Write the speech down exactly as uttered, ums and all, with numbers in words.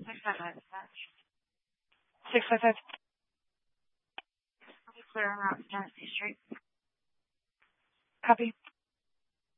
Six five five. Six five five. Clear on Route Tennessee Street. Copy.